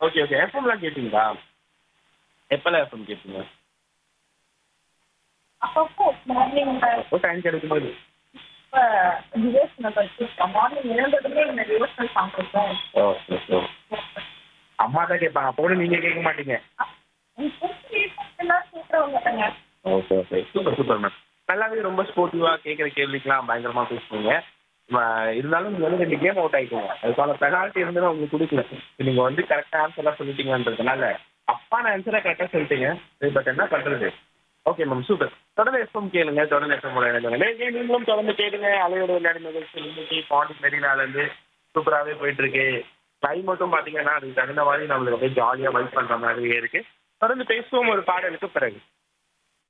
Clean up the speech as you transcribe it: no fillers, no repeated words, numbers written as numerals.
Okay, okay. எஃப்எம்லாம் கேட்டீங்களா? எப்பலாம் FM கேட்டீங்க? அப்பப்போ மார்னிங்ல அப்போ டைம் கிடைக்கும்போது. இப்ப டிவோஷனல் வச்சிருக்கேன். மார்னிங் எழுந்ததுமே இந்த டிவோஷனல் சாங் இருக்கும். Okay, okay. அம்மா தான் கேட்பாங்க. அப்போ கூட நீங்க கேட்க மாட்டீங்க. எல்லாம் கேட்கறவங்க தாங்க. Okay, okay. Super, super ma'am. நல்லாவே ரொம்ப ஸ்போர்ட்டிவா கேட்குற கேள்விக்கெல்லாம் பயங்கரமா பேசுனீங்க. இருந்தாலும் நீங்க வந்து 2 கேம் அவுட் ஆயிட்டீங்க. அதுக்கான பெனால்ட்டி இருந்தது உங்களுக்கு குடுக்கல. நீங்க வந்து கரெக்ட்டா ஆன்சர்லாம் சொல்லிட்டீங்கன்றதுனால, தப்பான ஆன்சர கரெக்ட்டா சொல்லிட்டீங்க. சரி பட் என்ன பண்றது? Okay ma'am super. தொடர்ந்து எஃப்எம் கேளுங்க. தொடர்ந்து எஃப்எம் ஓட இணைந்திருங்க. நீங்களும் தொடர்ந்து கேளுங்க. அலையோட விளையாடும் நிகழ்ச்சி இன்னைக்கு பாண்டி மெரினால சூப்பராவே போயிட்டு இருக்கு. கிளைமேட்டும் பாத்தீங்கன்னா அதுக்கு தகுந்த மாதிரி நம்மளுக்கு அப்படியே ஜாலியா வைப் பண்ற மாதிரியே இருக்கு. தொடர்ந்து பேசுவோம் ஒரு பாடலுக்கு பிறகு.